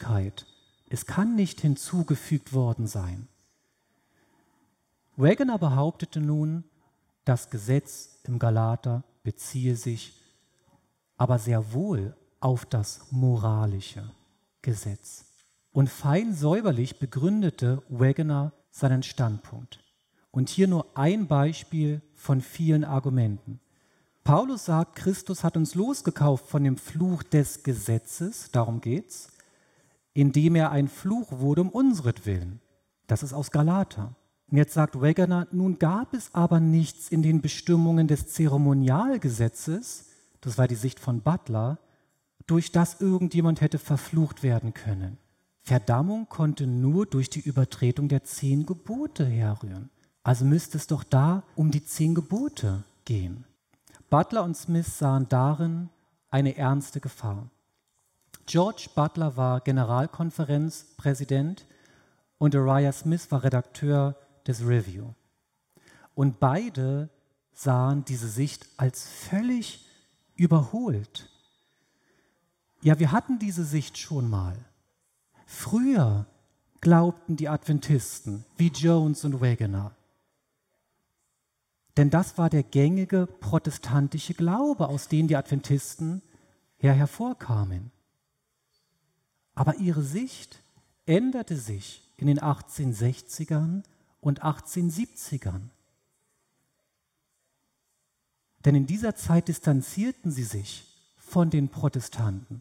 Ewigkeit. Es kann nicht hinzugefügt worden sein. Wegener behauptete nun, das Gesetz im Galater beziehe sich aber sehr wohl auf das moralische Gesetz. Und fein säuberlich begründete Wegener seinen Standpunkt. Und hier nur ein Beispiel von vielen Argumenten. Paulus sagt, Christus hat uns losgekauft von dem Fluch des Gesetzes, darum geht's, indem er ein Fluch wurde um unseretwillen. Das ist aus Galater. Und jetzt sagt Wegener, nun gab es aber nichts in den Bestimmungen des Zeremonialgesetzes, das war die Sicht von Butler, durch das irgendjemand hätte verflucht werden können. Verdammung konnte nur durch die Übertretung der 10 Gebote herrühren. Also müsste es doch da um die 10 Gebote gehen. Butler und Smith sahen darin eine ernste Gefahr. George Butler war Generalkonferenzpräsident und Uriah Smith war Redakteur des Review. Und beide sahen diese Sicht als völlig überholt. Ja, wir hatten diese Sicht schon mal. Früher glaubten die Adventisten wie Jones und Wegener. Denn das war der gängige protestantische Glaube, aus dem die Adventisten hervorkamen. Aber ihre Sicht änderte sich in den 1860ern und 1870ern. Denn in dieser Zeit distanzierten sie sich von den Protestanten.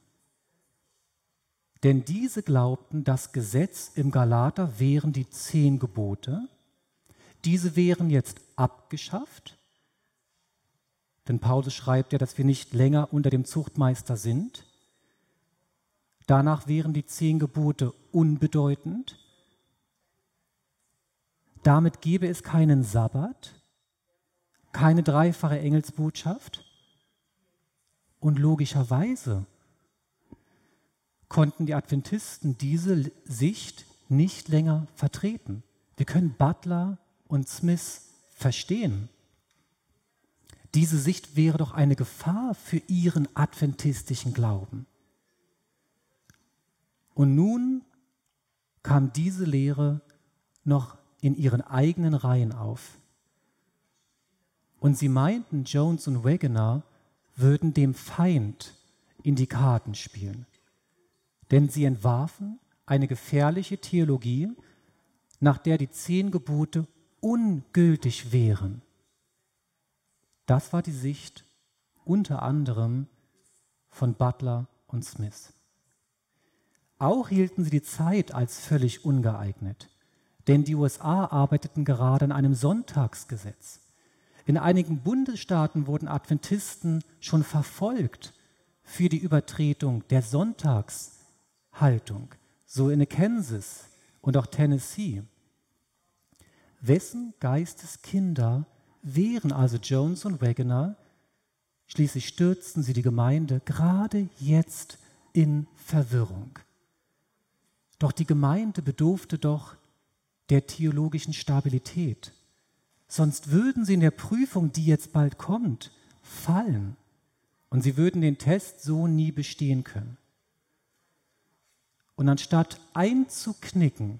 Denn diese glaubten, das Gesetz im Galater wären die 10 Gebote. Diese wären jetzt abgeschafft. Denn Paulus schreibt ja, dass wir nicht länger unter dem Zuchtmeister sind. Danach wären die 10 Gebote unbedeutend. Damit gäbe es keinen Sabbat, keine dreifache Engelsbotschaft. Und logischerweise konnten die Adventisten diese Sicht nicht länger vertreten. Wir können Butler und Smith verstehen. Diese Sicht wäre doch eine Gefahr für ihren adventistischen Glauben. Und nun kam diese Lehre noch in ihren eigenen Reihen auf. Und sie meinten, Jones und Wegener würden dem Feind in die Karten spielen. Denn sie entwarfen eine gefährliche Theologie, nach der die 10 Gebote ungültig wären. Das war die Sicht unter anderem von Butler und Smith. Auch hielten sie die Zeit als völlig ungeeignet, denn die USA arbeiteten gerade an einem Sonntagsgesetz. In einigen Bundesstaaten wurden Adventisten schon verfolgt für die Übertretung der Sonntagshaltung, so in Kansas und auch Tennessee. Wessen Geisteskinder wären also Jones und Wegener? Schließlich stürzten sie die Gemeinde gerade jetzt in Verwirrung. Doch die Gemeinde bedurfte doch der theologischen Stabilität. Sonst würden sie in der Prüfung, die jetzt bald kommt, fallen. Und sie würden den Test so nie bestehen können. Und anstatt einzuknicken,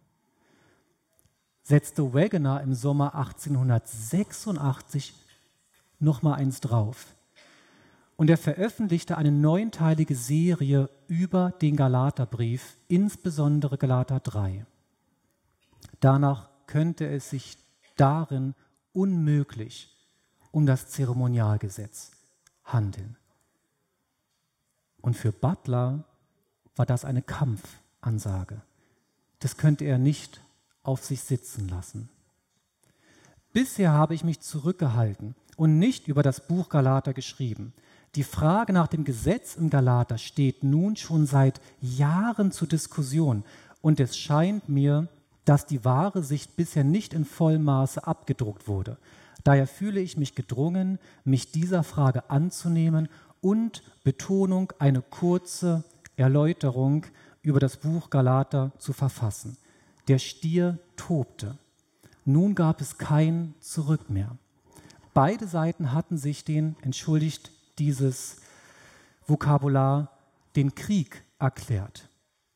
setzte Wegener im Sommer 1886 nochmal eins drauf. Und er veröffentlichte eine 9-teilige Serie über den Galaterbrief, insbesondere Galater 3. Danach könnte es sich darin unmöglich um das Zeremonialgesetz handeln. Und für Butler war das eine Kampfansage. Das könnte er nicht auf sich sitzen lassen. Bisher habe ich mich zurückgehalten und nicht über das Buch Galater geschrieben. Die Frage nach dem Gesetz im Galater steht nun schon seit Jahren zur Diskussion und es scheint mir, dass die wahre Sicht bisher nicht in vollem Maße abgedruckt wurde. Daher fühle ich mich gedrungen, mich dieser Frage anzunehmen und Betonung, eine kurze Erläuterung über das Buch Galater zu verfassen. Der Stier tobte. Nun gab es kein Zurück mehr. Beide Seiten hatten sich entschuldigt dieses Vokabular, den Krieg erklärt.